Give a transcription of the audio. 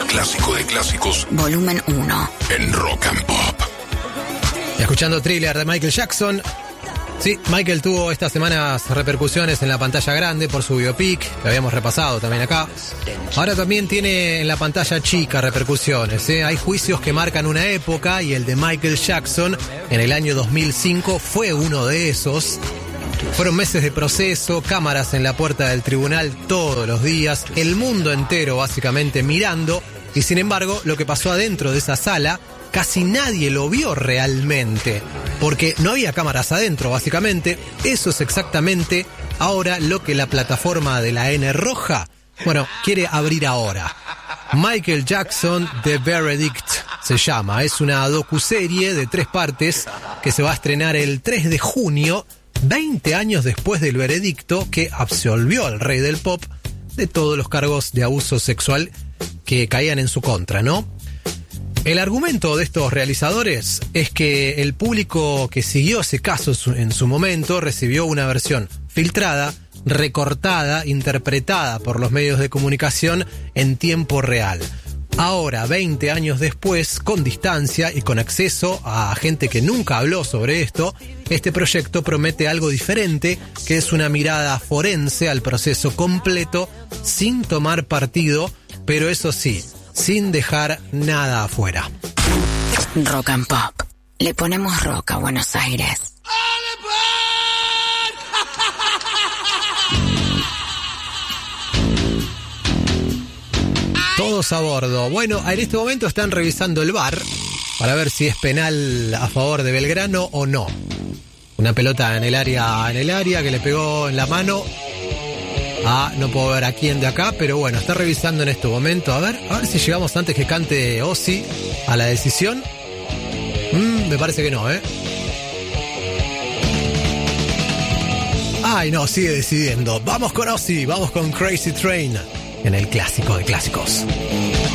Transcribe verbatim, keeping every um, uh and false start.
clásico de clásicos. Volumen uno. En Rock and Pop. Y escuchando Thriller de Michael Jackson. Sí, Michael tuvo estas semanas repercusiones en la pantalla grande por su biopic, que habíamos repasado también acá. Ahora también tiene en la pantalla chica repercusiones, ¿eh? Hay juicios que marcan una época y el de Michael Jackson en el año dos mil cinco fue uno de esos. Fueron meses de proceso, cámaras en la puerta del tribunal todos los días, el mundo entero básicamente mirando, y sin embargo lo que pasó adentro de esa sala casi nadie lo vio realmente, porque no había cámaras adentro básicamente. Eso es exactamente ahora lo que la plataforma de la N roja, bueno, quiere abrir ahora. Michael Jackson The Verdict se llama, es una docuserie de tres partes que se va a estrenar el tres de junio, veinte años después del veredicto que absolvió al rey del pop de todos los cargos de abuso sexual que caían en su contra, ¿no? El argumento de estos realizadores es que el público que siguió ese caso en su momento recibió una versión filtrada, recortada, interpretada por los medios de comunicación en tiempo real. Ahora, veinte años después, con distancia y con acceso a gente que nunca habló sobre esto, este proyecto promete algo diferente, que es una mirada forense al proceso completo, sin tomar partido, pero eso sí, sin dejar nada afuera. Rock and Pop. Le ponemos rock a Buenos Aires. Todos a bordo. Bueno, en este momento están revisando el V A R para ver si es penal a favor de Belgrano o no. Una pelota en el área, en el área que le pegó en la mano. Ah, no puedo ver a quién de acá, pero bueno, está revisando en este momento. A ver, a ver si llegamos antes que cante Ozzy a la decisión. Mm, me parece que no, ¿eh? Ay, no, sigue decidiendo. Vamos con Ozzy, vamos con Crazy Train en el clásico de clásicos.